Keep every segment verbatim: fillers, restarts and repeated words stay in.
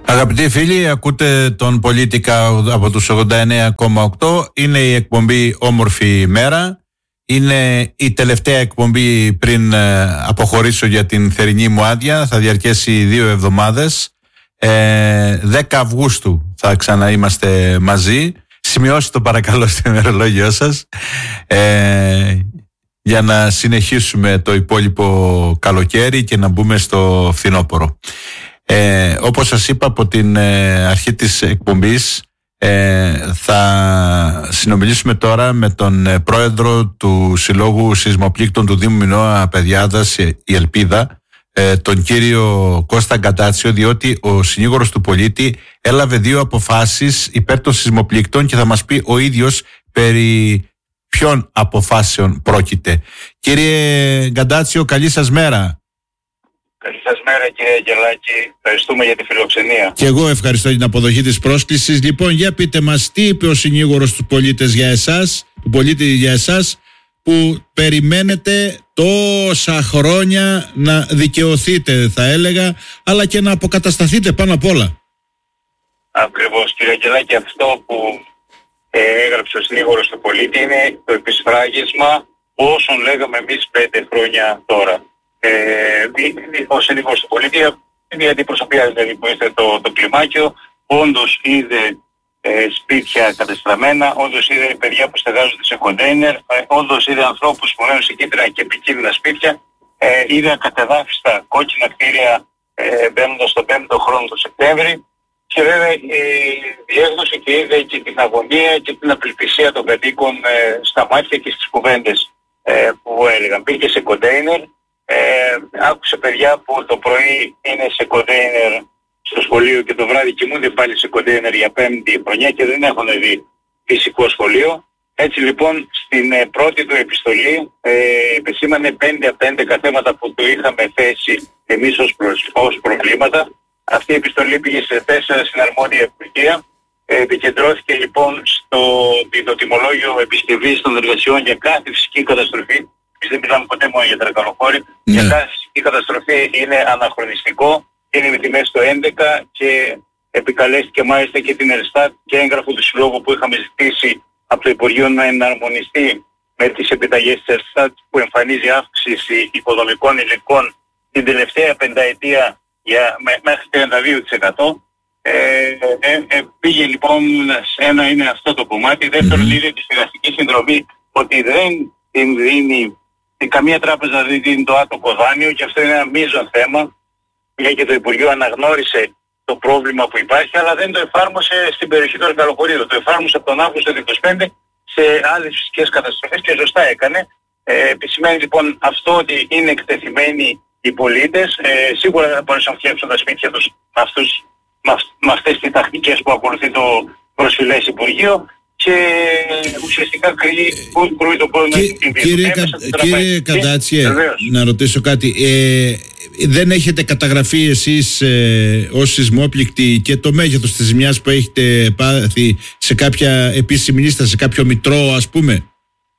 Αγαπητοί φίλοι, ακούτε τον Πολίτικα από τους ογδόντα εννέα κόμμα οκτώ. Είναι η εκπομπή Όμορφη Μέρα. Είναι η τελευταία εκπομπή πριν αποχωρήσω για την θερινή μου άδεια. Θα διαρκέσει δύο εβδομάδες. Ε, δέκα Αυγούστου θα ξαναείμαστε μαζί. Σημειώστε το παρακαλώ στο ημερολόγιο σας, ε, για να συνεχίσουμε το υπόλοιπο καλοκαίρι και να μπούμε στο φθινόπωρο. Ε, όπως σας είπα από την ε, αρχή της εκπομπής, ε, θα συνομιλήσουμε τώρα με τον ε, πρόεδρο του Συλλόγου Σεισμοπλήκτων του Δήμου Μινώα Παιδιάδας, ε, η Ελπίδα, ε, τον κύριο Κώστα Γκαντάτσιο, διότι ο συνήγορος του πολίτη έλαβε δύο αποφάσεις υπέρ των σεισμοπλήκτων και θα μας πει ο ίδιος περί ποιων αποφάσεων πρόκειται. Κύριε Γκαντάτσιο, καλή σας μέρα. Καλή σας μέρα κύριε Αγγελάκη, ευχαριστούμε για τη φιλοξενία. Και εγώ ευχαριστώ για την αποδοχή της πρόσκλησης. Λοιπόν, για πείτε μας, τι είπε ο συνήγορος του πολίτες για εσάς, του πολίτη για εσάς, που περιμένετε τόσα χρόνια να δικαιωθείτε, θα έλεγα, αλλά και να αποκατασταθείτε πάνω απ' όλα. Ακριβώς κύριε Αγγελάκη, αυτό που ε, έγραψε ο συνήγορος του πολίτη είναι το επισφράγισμα όσων λέγαμε εμείς πέντε χρόνια τώρα. Ε, ο συνήγορος του πολίτη είναι η αντιπροσωπεία δηλαδή που ήρθε το, το κλιμάκιο, όντως είδε ε, σπίτια κατεστραμμένα, όντως είδε παιδιά που στεγάζονται σε κοντέινερ, ε, όντως είδε ανθρώπους που μένουν σε κίτρινα και επικίνδυνα σπίτια, ε, είδε ακατεδάφιστα κόκκινα κτίρια ε, μπαίνοντας στον πέμπτο χρόνο του Σεπτέμβρη, και βέβαια ε, διέγνωσε και είδε και την αγωνία και την απελπισία των κατοίκων ε, στα μάτια και στις κουβέντες ε, που έλεγαν. Πήγε σε κοντέινερ. Ε, άκουσε παιδιά που το πρωί είναι σε κοντέινερ στο σχολείο και το βράδυ κοιμούνται πάλι σε κοντέινερ για πέμπτη χρονιά και δεν έχουν δει φυσικό σχολείο. Έτσι λοιπόν στην ε, πρώτη του επιστολή ε, επισήμανε πέντε από τα έντεκα θέματα που του είχαμε θέσει εμείς ως, προς, ως προβλήματα. Αυτή η επιστολή πήγε σε τέσσερα στην αρμόδια υπουργεία. Ε, επικεντρώθηκε λοιπόν στο διδοτιμολόγιο επισκευής των εργασιών για κάθε φυσική καταστροφή. Δεν μιλάμε ποτέ μόνο για τρακαλοφόρη. Ναι. Για κάθε φυσική καταστροφή είναι αναχρονιστικό, είναι με τιμές το έντεκα και επικαλέστηκε μάλιστα και την Ελστάτ και έγγραφο του Συλλόγου που είχαμε ζητήσει από το Υπουργείο να εναρμονιστεί με τις επιταγές της Ελστάτ, που εμφανίζει αύξηση υποδομικών υλικών την τελευταία πενταετία για, με, μέχρι τριάντα δύο τοις εκατό. Ε, ε, ε, πήγε λοιπόν σε ένα είναι αυτό το κομμάτι. Δεύτερον, είδε τη στεγαστική συνδρομή ότι δεν την δίνει. Καμία τράπεζα δεν δίνει το άτομο δάνειο και αυτό είναι ένα μείζον θέμα, μια και το Υπουργείο αναγνώρισε το πρόβλημα που υπάρχει, αλλά δεν το εφάρμοσε στην περιοχή των Καλοχωρίδων. Το εφάρμοσε από τον Αύγουστο του είκοσι πέντε σε άλλες φυσικές καταστροφές και σωστά έκανε. Ε, επισημαίνει λοιπόν αυτό ότι είναι εκτεθειμένοι οι πολίτες. Ε, σίγουρα δεν μπορούσαν να φτιάξουν τα σπίτια τους με, αυτούς, με, αυ, με αυτές τις τακτικές που ακολουθεί το προσφυλές Υπουργείο. Και ουσιαστικά κρούει το πρόβλημα. Κύριε, κα, κύριε Καντάτσιε, να ρωτήσω κάτι. Ε, δεν έχετε καταγραφεί εσείς ε, ως σεισμόπληκτοι και το μέγεθος της ζημιάς που έχετε πάθει σε κάποια επίσημη λίστα, σε κάποιο μητρό ας πούμε?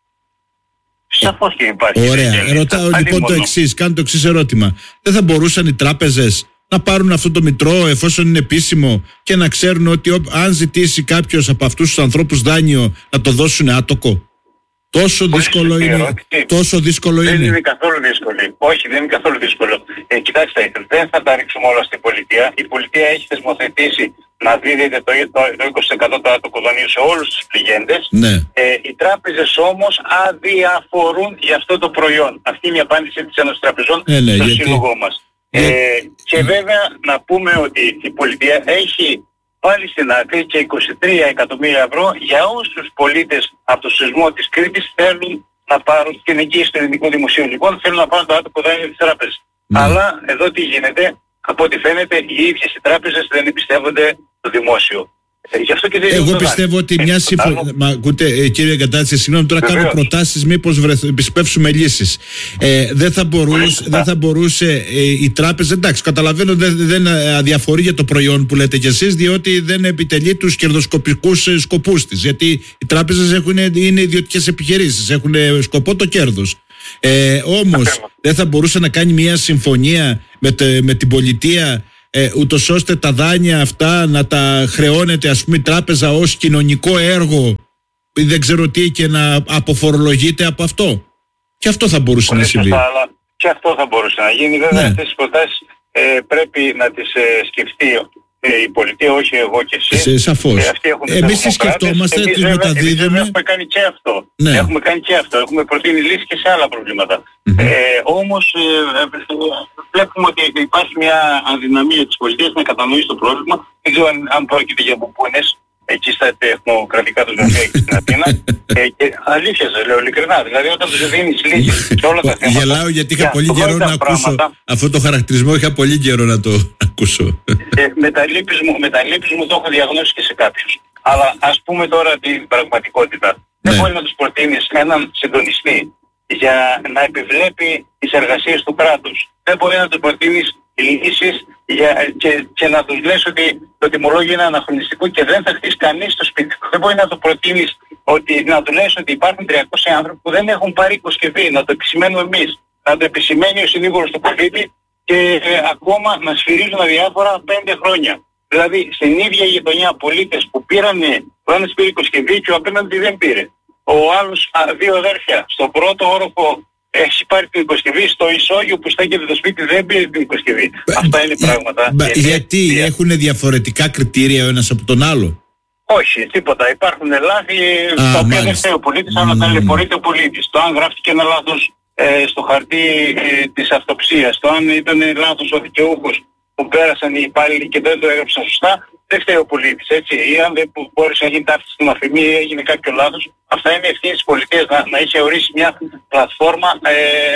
Σαφώς και υπάρχει. Ωραία. Ρωτάω λοιπόν το εξής, κάνω το εξής ερώτημα. Δεν θα μπορούσαν οι τράπεζες να πάρουν αυτό το μητρό εφόσον είναι επίσημο και να ξέρουν ότι αν ζητήσει κάποιος από αυτούς τους ανθρώπους δάνειο να το δώσουν άτοκο? Τόσο Πολύ δύσκολο είναι. Ερώτηση. Τόσο δύσκολο δεν είναι. Δεν είναι καθόλου δύσκολο. Όχι, δεν είναι καθόλου δύσκολο. Ε, κοιτάξτε, δεν θα τα ρίξουμε όλα στην πολιτεία. Η πολιτεία έχει θεσμοθετήσει να δίδεται το, το, το είκοσι τοις εκατό το άτοκο δανείου σε όλους τους πληγέντες. Ναι. Ε, οι τράπεζες όμως αδιαφορούν για αυτό το προϊόν. Αυτή είναι η απάντηση της Ένωσης Τραπεζών ε, ναι, στο γιατί... σύλλογό μας. Ε, και βέβαια να πούμε ότι η πολιτεία έχει πάλι στην άκρη και είκοσι τρία εκατομμύρια ευρώ για όσους πολίτες από το σεισμό της Κρήτης θέλουν να πάρουν, την εγγύηση του ελληνικού δημοσίου λοιπόν, θέλουν να πάρουν το άτομο δάνειο της τράπεζας. Ναι. Αλλά εδώ τι γίνεται, από ό,τι φαίνεται οι ίδιες οι τράπεζες δεν εμπιστεύονται το δημόσιο. Ε, γι' αυτό και δεν Εγώ πιστεύω ότι ε, μια συμφωνία. Μα ακούτε, ε, κύριε Γκαντάτση, συγγνώμη, τώρα Βεβαίως. κάνω προτάσεις, μήπως επισπεύσουμε λύσεις. Ε, δεν θα μπορούσε, δεν θα μπορούσε ε, η τράπεζα. Εντάξει, καταλαβαίνω δεν, δεν αδιαφορεί για το προϊόν που λέτε κι εσείς, διότι δεν επιτελεί τους κερδοσκοπικούς σκοπούς της. Γιατί οι τράπεζες έχουν, είναι ιδιωτικές επιχειρήσεις, έχουν σκοπό το κέρδος. Ε, όμως, δεν θα μπορούσε να κάνει μια συμφωνία με, τε, με την πολιτεία ε, ούτως ώστε τα δάνεια αυτά να τα χρεώνεται, ας πούμε, η τράπεζα ως κοινωνικό έργο ή δεν ξέρω τι, και να αποφορολογείται από αυτό. Και αυτό θα μπορούσε Πολύ να συμβεί. Σωστά, αλλά και αυτό θα μπορούσε να γίνει. Βέβαια, ναι. αυτές τις προτάσεις ε, πρέπει να τις ε, σκεφτεί ε, η πολιτεία, όχι εγώ και εσύ. Ε, σαφώς. Ε, Εμείς τις σκεφτόμαστε, τις μεταδίδουμε. Έχουμε κάνει και αυτό. Ναι. Έχουμε κάνει και αυτό. Έχουμε προτείνει λύσεις και σε άλλα προβλήματα. Mm-hmm. Ε, όμως ε, βλέπουμε ότι υπάρχει μια αδυναμία της πολιτείας να κατανοήσει το πρόβλημα. Δεν ξέρω αν, αν πρόκειται για μπουμπούνες εκεί στα τεχνοκρατικά του γραφεία εκεί στην Αθήνα. ε, και αλήθεια σας λέω ειλικρινά. Δηλαδή όταν τους δίνεις λύσεις σε όλα τα θέματα. Γελάω γιατί είχα πολύ καιρό να ακούσω αυτό το χαρακτηρισμό, είχα πολύ καιρό να το ακούσω. Ε, με τα λύπης μου, με τα λύπης μου το έχω διαγνώσει και σε κάποιους. Αλλά ας πούμε τώρα την πραγματικότητα. Ναι. Δεν μπορεί να τους προτείνεις έναν συντονιστή για να επιβλέπει τις εργασίες του κράτους. Δεν μπορεί να τους προτείνεις λύσεις για, και, και να τους λες ότι το τιμολόγιο είναι αναχρονιστικό και δεν θα χτίσει κανείς το σπίτι. Δεν μπορεί να το προτείνεις ότι, να του λες ότι υπάρχουν τριακόσιοι άνθρωποι που δεν έχουν πάρει υποσκευή, να το επισημαίνουμε εμείς, να το επισημαίνει ο συνήγορος του πολίτη και ε, ακόμα να σφυρίζουν αδιάφορα πέντε χρόνια. Δηλαδή στην ίδια γειτονιά πολίτες που πήραν, ο ένας πήρε υποσκευή και ο απέναντι δεν πήρε. Ο άλλος, α, δύο αδέρφια, στο πρώτο όροφο έχει πάρει την υποσκευή, στο ισόγειο που στέκεται το σπίτι δεν πήρε την υποσκευή. Μπα, Αυτά είναι πράγματα. Μπα, γιατί είναι... έχουν διαφορετικά κριτήρια ο ένας από τον άλλο? Όχι, τίποτα. Υπάρχουν λάθη στα οποία δεν φταίει ο πολίτης, αλλά mm. ταλαιπωρείται ο πολίτης. Το αν γράφτηκε ένα λάθος ε, στο χαρτί ε, της αυτοψίας, το αν ήταν λάθος ο δικαιούχος που πέρασαν οι υπάλληλοι και δεν το έγραψαν σωστά, δεν φταίει ο πολίτης, έτσι. Ή αν δεν μπόρεσε να γίνει ταύτιση στην αφημία ή έγινε κάποιο λάθος, αυτά είναι ευθύνη της πολιτείας να, να είχε ορίσει μια πλατφόρμα ε,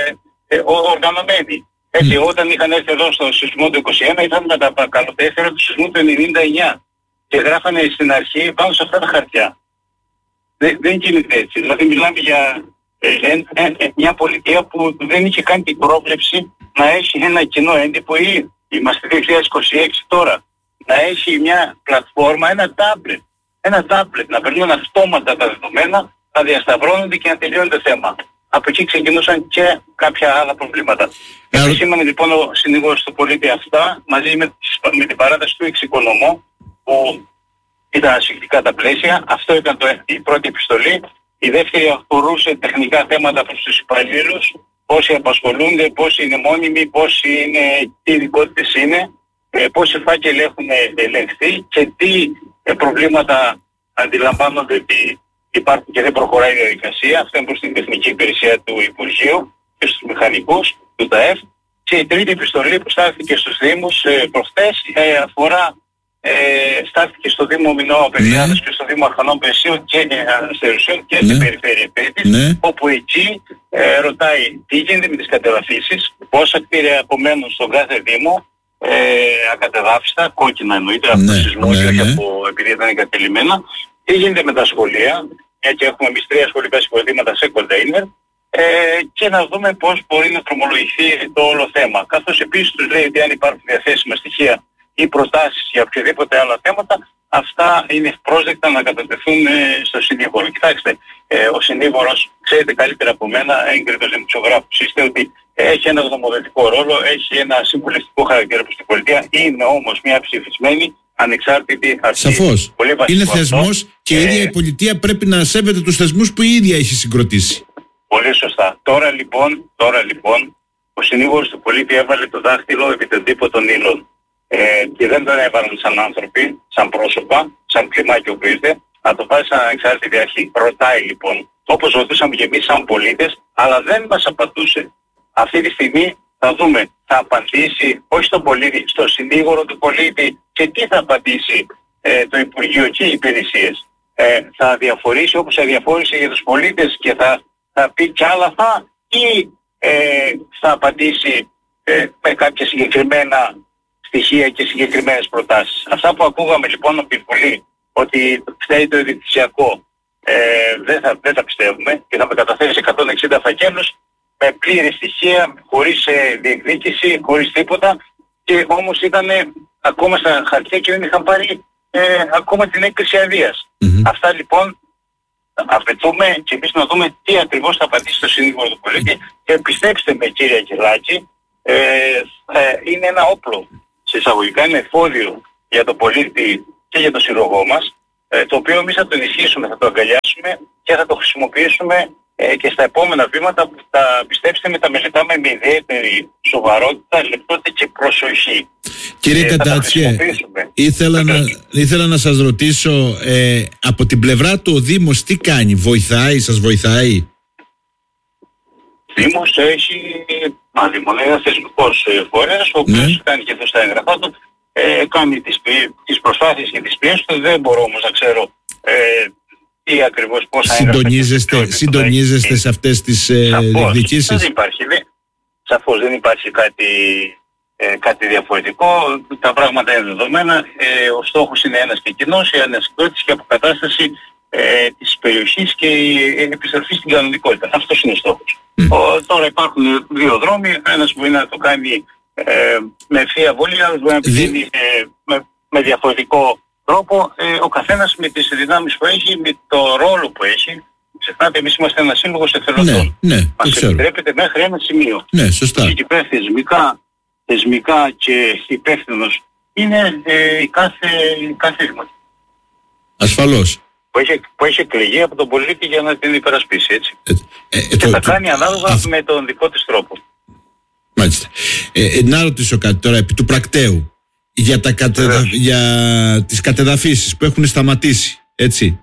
ε, οργανωμένη. Έτσι, mm. όταν είχαν έρθει εδώ στο σεισμό του είκοσι ένα, ήταν με τα καλοτέφερα του σεισμού του ενενήντα εννιά και γράφανε στην αρχή πάνω σε αυτά τα χαρτιά. Δεν, δεν γίνεται έτσι. Δηλαδή μιλάμε για ε, ε, ε, ε, μια πολιτεία που δεν είχε κάνει την πρόβλεψη να έχει ένα κοινό έντυπο, ή είμαστε δύο χιλιάδες είκοσι έξι τώρα, να έχει μια πλατφόρμα, ένα τάμπλετ, ένα τάμπλετ, να περνούν αυτόματα τα δεδομένα, να διασταυρώνονται και να τελειώνει το θέμα. Από εκεί ξεκινούσαν και κάποια άλλα προβλήματα. Yeah. Επισήμανε λοιπόν ο συνήγορος του πολίτη αυτά, μαζί με, με την παράταση του εξοικονομώ, που ήταν ασφικτικά τα πλαίσια. Αυτό ήταν το, η πρώτη επιστολή. Η δεύτερη αφορούσε τεχνικά θέματα προς τους υπαλλήλους, πόσοι απασχολούνται, πόσοι είναι μόνιμοι, πόσοι είναι, τι ειδικότητες είναι, ε, πόσοι φάκελοι έχουν ελεγχθεί και τι ε, προβλήματα αντιλαμβάνονται ότι υπάρχουν και δεν προχωράει η διαδικασία. Αυτό είναι προς την τεχνική υπηρεσία του Υπουργείου και στους μηχανικούς του ΤΑΕΦ. Και η τρίτη επιστολή που στάθηκε στους Δήμους ε, προχτές ε, αφορά, ε, στάθηκε στο Δήμο Μινώα Πεδιάδος ναι. και στο Δήμο Αρχανών Πεσίων και Αστερουσίων και ναι. στην περιφέρεια Πέτης, ναι. όπου εκεί ε, ρωτάει τι γίνεται με τις κατεδαφίσεις, πόσα κτίρια απομένουν στον κάθε Δήμο, ε, ακατεδάφιστα, κόκκινα εννοείται, ναι. από το σεισμό ναι, και όχι ναι. από, επειδή ήταν εγκατελειμμένα, τι γίνεται με τα σχολεία, γιατί έχουμε εμείς τρία σχολικά συγκροτήματα σε κοντέινερ, ε, και να δούμε πώς μπορεί να δρομολογηθεί το όλο θέμα. Καθώς επίσης τους λέει ότι αν υπάρχουν διαθέσιμα στοιχεία ή προτάσεις για οποιοδήποτε άλλα θέματα, αυτά είναι ευπρόσδεκτα να κατατεθούν ε, στο συνήγορο. Κοιτάξτε, ε, ο συνήγορος, ξέρετε καλύτερα από μένα, έγκριτος δημοσιογράφος είστε, ότι έχει ένα γνωμοδοτικό ρόλο, έχει ένα συμβουλευτικό χαρακτήρα προς την πολιτεία, είναι όμως μια ψηφισμένη ανεξάρτητη αρχή. Σαφώς. Είναι θεσμός και η ίδια η πολιτεία πρέπει να σέβεται τους θεσμούς που η ίδια έχει συγκροτήσει. Πολύ σωστά. Τώρα λοιπόν, τώρα λοιπόν ο συνήγορος του πολίτη έβαλε το δάχτυλο επί τον τύπο των ύλων. Ε, και δεν τον έβαλαν σαν άνθρωποι, σαν πρόσωπα, σαν κλιμάκι όπου ήρθε, να το πάει σαν ανεξάρτητη αρχή. Ρωτάει λοιπόν, όπως ρωτούσαμε και εμείς σαν πολίτες, αλλά δεν μας απαντούσε. Αυτή τη στιγμή θα δούμε, θα απαντήσει όχι στον πολίτη, στον συνήγορο του πολίτη, και τι θα απαντήσει ε, το Υπουργείο και οι υπηρεσίες. Ε, θα διαφορήσει όπως αδιαφόρησε για τους πολίτες και θα, θα πει κι άλλα θα, ή ε, θα απαντήσει ε, με κάποια συγκεκριμένα στοιχεία και συγκεκριμένες προτάσεις. Αυτά που ακούγαμε λοιπόν από την Βουλή, ότι φταίει το ιδιοκτησιακό, ε, δεν, θα, δεν τα πιστεύουμε και θα με καταθέσει εκατόν εξήντα φακέλους με πλήρη στοιχεία, χωρίς ε, διεκδίκηση, χωρίς τίποτα, και όμως ήταν ακόμα στα χαρτιά και δεν είχαν πάρει ε, ακόμα την έκκληση αδείας. Mm-hmm. Αυτά λοιπόν απαιτούμε και εμείς να δούμε τι ακριβώς θα απαντήσει το συνήγορο του πολίτη, και πιστέψτε με κύριε Αγγελάκη, ε, ε, είναι ένα όπλο σε εισαγωγικά ένα εφόδιο για τον πολίτη και για τον σύλλογό μας, ε, το οποίο εμείς θα το ενισχύσουμε, θα το αγκαλιάσουμε και θα το χρησιμοποιήσουμε ε, και στα επόμενα βήματα που θα, πιστέψτε με, τα μελετάμε με ιδιαίτερη σοβαρότητα, λεπτότητα και προσοχή. Κύριε ε, Κατάτσιε, ήθελα να, ήθελα να σας ρωτήσω, ε, από την πλευρά του ο Δήμος τι κάνει, βοηθάει, σας βοηθάει? Δήμος έχει μάλλον ένα θεσμικός φορέας, ο οποίος ναι. κάνει και αυτό στα έγγραφά του, ε, κάνει τις, τις προσπάθειες και τις πιέσεις του. Δεν μπορώ όμως να ξέρω ε, τι ακριβώς, πώς θα συντονίζεστε, συντονίζεστε σε αυτές τις ε, διεκδικήσεις? Δεν υπάρχει, δε, σαφώς δεν υπάρχει κάτι, ε, κάτι διαφορετικό. Τα πράγματα είναι δεδομένα. Ε, ο στόχος είναι ένας και κοινός, η ανασυγκρότηση και αποκατάσταση ε, της περιοχής και η επιστροφή στην κανονικότητα. Αυτός είναι ο στόχος. Mm. Ο, τώρα υπάρχουν δύο δρόμοι, ένας μπορεί να το κάνει ε, με ευθεία βολή, άλλος μπορεί να πηγαίνει ε, με, με διαφορετικό τρόπο, ε, ο καθένας με τις δυνάμεις που έχει, με το ρόλο που έχει. Ξεχνάτε, εμείς είμαστε ένας σύλλογος εθελοντών. Ναι, ναι, μας επιτρέπεται μέχρι ένα σημείο. Ναι, σωστά. Και εκεί πέρα θεσμικά, θεσμικά και υπεύθυνος είναι ε, κάθε, κάθε δημοτικό. Ασφαλώς. Που έχει, που έχει εκλεγεί από τον πολίτη για να την υπερασπίσει, έτσι. Ε, ε, ε, και το, θα το, κάνει ανάλογα α... με τον δικό της τρόπο. Μάλιστα. Ε, ε, να ρωτήσω κάτι τώρα επί του πρακτέου για, τα κατεδα... για τις κατεδαφίσεις που έχουν σταματήσει, έτσι,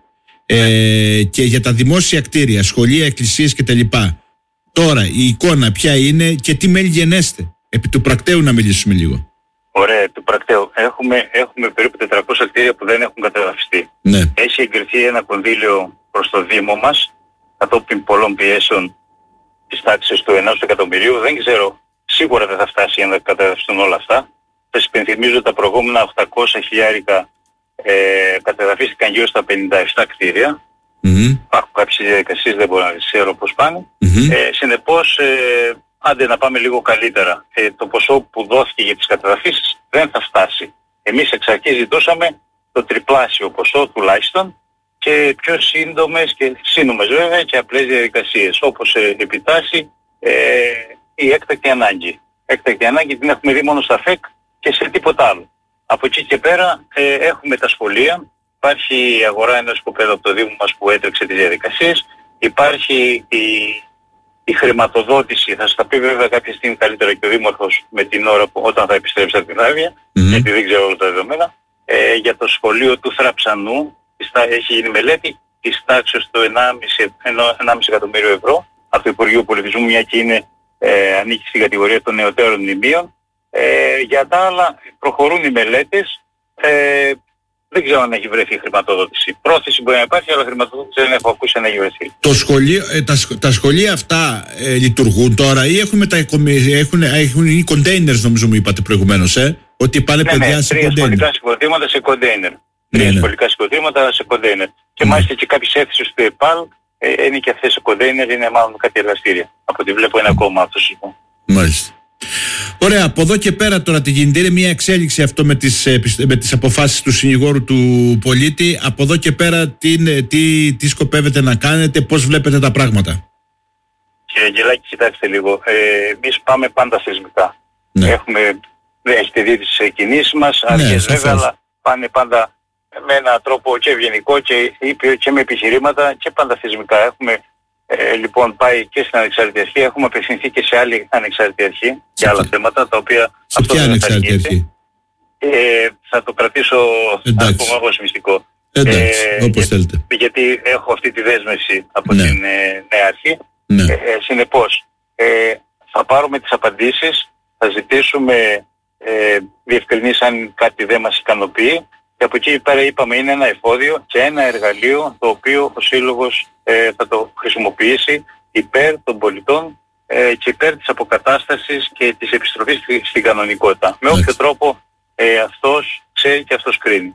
ε, και για τα δημόσια κτίρια, σχολεία, εκκλησίες κτλ. Τώρα η εικόνα ποια είναι και τι μέλη γενέστε? Επί του πρακτέου να μιλήσουμε λίγο. Ωραία, του πρακτέου. Έχουμε, έχουμε περίπου τετρακόσια κτίρια που δεν έχουν κατεδαφιστεί. Ναι. Έχει εγκριθεί ένα κονδύλιο προς το Δήμο μας, κατόπιν πολλών πιέσεων της τάξης του ενός εκατομμυρίου. Δεν ξέρω, σίγουρα δεν θα φτάσει για να κατεδαφιστούν όλα αυτά. Σας υπενθυμίζω τα προηγούμενα οχτακόσια χιλιάρικα ε, κατεδαφίστηκαν γύρω στα πενήντα επτά κτίρια. Mm-hmm. Υπάρχουν κάποιες διαδικασίες, δεν μπορώ να ξέρω πώς πάνε. Mm-hmm. Ε, συνεπώς, ε, άντε να πάμε λίγο καλύτερα. Ε, το ποσό που δόθηκε για τις κατεδαφίσεις δεν θα φτάσει. Εμείς εξ αρχής ζητούσαμε το τριπλάσιο ποσό τουλάχιστον και πιο σύντομες και σύνομες βέβαια και απλές διαδικασίες, όπως ε, επιτάσσει ε, η έκτακτη ανάγκη. Έκτακτη ανάγκη την έχουμε δει μόνο στα ΦΕΚ και σε τίποτα άλλο. Από εκεί και πέρα ε, έχουμε τα σχολεία, υπάρχει η αγορά ενός οικοπαίδου από το Δήμο μας που έτρεξε τις διαδικασίες, υπάρχει η η χρηματοδότηση, θα σας τα πει βέβαια κάποια στιγμή καλύτερα και ο Δήμαρχος με την ώρα που όταν θα επιστρέψει από την άδεια, mm-hmm. γιατί δεν ξέρω όλα τα δεδομένα, ε, για το σχολείο του Θραψανού, έχει γίνει μελέτη της τάξης του ενάμιση εκατομμύριο ευρώ από το Υπουργείο Πολιτισμού, μια και είναι, ε, ανήκει στην κατηγορία των νεωτέρων μνημείων. Ε, για τα άλλα προχωρούν οι μελέτες, ε, δεν ξέρω αν έχει βρεθεί χρηματοδότηση. Πρόθεση μπορεί να υπάρχει, αλλά χρηματοδότηση δεν έχω ακούσει αν έχει βρεθεί. Το σχολείο, ε, τα, τα σχολεία αυτά ε, λειτουργούν τώρα ή έχουμε τα, έχουν, έχουν οι containers, νομίζω μου είπατε προηγουμένως, ε, ότι πάνε ναι, παιδιά ναι, σε τρία container. Σχολικά συγκροτήματα σε container. Ναι, τρία ναι. σχολικά συγκροτήματα σε container. Και Ναι. μάλιστα και κάποιες αίθουσες του ΕΠΑΛ ε, είναι και αυτές σε container, είναι μάλλον κάτι εργαστήρια. Από ό,τι βλέπω είναι ακόμα αυτό λοιπόν. Μάλιστα. Ωραία, από εδώ και πέρα τώρα τι γίνεται? Είναι μια εξέλιξη αυτό με τις, με τις αποφάσεις του συνηγόρου του πολίτη. Από εδώ και πέρα τι, τι, τι σκοπεύετε να κάνετε, πώς βλέπετε τα πράγματα? Κύριε Αγγελάκη, κοιτάξτε λίγο. Ε, εμείς πάμε πάντα θεσμικά. Ναι. Έχουμε, έχετε δει τις κινήσεις μας, Ναι, αρχές σαφώς. βέβαια, αλλά πάνε πάντα με έναν τρόπο και ευγενικό και, και με επιχειρήματα και πάντα θεσμικά. Έχουμε Ε, λοιπόν πάει και στην ανεξάρτητη αρχή, έχουμε απευθυνθεί και σε άλλη ανεξάρτητη αρχή για άλλα θέματα τα οποία σε ποια ανεξάρτητη αρχή? Ε, θα το κρατήσω ακόμα ως μυστικό. Εντάξει, ε, όπως για, θέλετε. Γιατί έχω αυτή τη δέσμευση από Ναι. την ε, νέα αρχή. Ναι. Ε, ε, συνεπώς, ε, θα πάρουμε τις απαντήσεις, θα ζητήσουμε ε, διευκρινήσεις αν κάτι δεν μας ικανοποιεί. Και από εκεί πέρα είπαμε είναι ένα εφόδιο και ένα εργαλείο το οποίο ο Σύλλογος ε, θα το χρησιμοποιήσει υπέρ των πολιτών ε, και υπέρ της αποκατάστασης και της επιστροφής στη, στην κανονικότητα. Με όποιο τρόπο ε, αυτός ξέρει και αυτός κρίνει.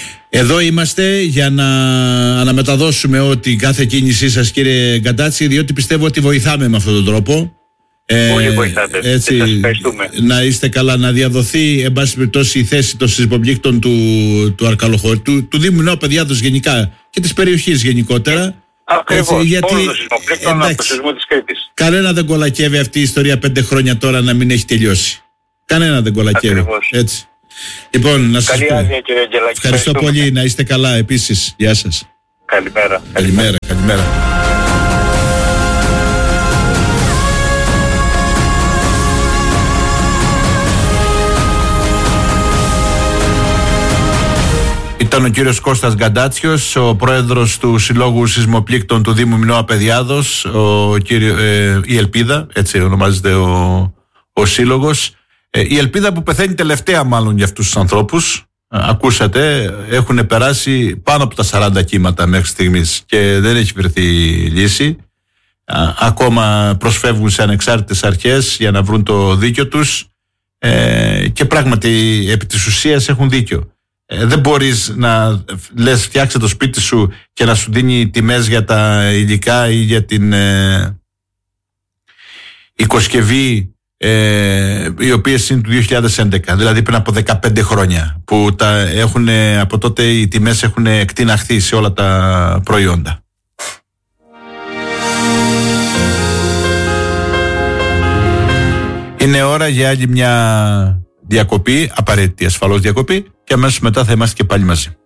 Εδώ είμαστε για να αναμεταδώσουμε ότι κάθε κίνησή σας, κύριε Γκαντάτση, διότι πιστεύω ότι βοηθάμε με αυτόν τον τρόπο. Πολύ βοηθάτε. Έτσι, σας ευχαριστούμε. Να είστε καλά, να διαδοθεί εν πάση περιπτώσει η θέση των σεισμοπλήκτων του, του Αρκαλοχώρου, του, του Δήμου Νέου Παιδιάδος γενικά και της περιοχής γενικότερα. Ακριβώς, γιατί, όλων των σεισμοπλήκτων από το σεισμό της Κρήτης. Κανένα δεν κολακεύει αυτή η ιστορία πέντε χρόνια τώρα να μην έχει τελειώσει. Κανένα δεν κολακεύει. Ακριβώς. Έτσι. Λοιπόν, να σας Καλή πω. άδεια, κύριε Αγγελάκη. Ευχαριστώ πολύ, να είστε καλά επίσης. Γεια σας. Καλημέρα. Καλημέρα, καλημέρα. Ήταν ο κύριος Κώστας Γκαντάτσιος, ο πρόεδρος του Συλλόγου Σεισμοπλήκτων του Δήμου Μινώα Παιδιάδος, ο κύριο, ε, η Ελπίδα, έτσι ονομάζεται ο, ο σύλλογος. Ε, η Ελπίδα που πεθαίνει τελευταία μάλλον για αυτούς τους ανθρώπους. Ακούσατε, έχουν περάσει πάνω από τα σαράντα κύματα μέχρι στιγμής και δεν έχει βρεθεί λύση. Α, ακόμα προσφεύγουν σε ανεξάρτητες αρχές για να βρουν το δίκιο τους ε, και πράγματι επί της ουσίας έχουν δίκιο. Ε, δεν μπορείς να λες φτιάξε το σπίτι σου και να σου δίνει τιμές για τα υλικά ή για την ε, οικοσκευή ε, οι οποίες είναι του δύο χιλιάδες έντεκα, δηλαδή πριν από δεκαπέντε χρόνια που τα έχουν, από τότε οι τιμές έχουν εκτιναχθεί σε όλα τα προϊόντα. Είναι ώρα για άλλη μια διακοπή, απαραίτητη ασφαλώς διακοπή, και αμέσως μετά θα είμαστε και πάλι μαζί.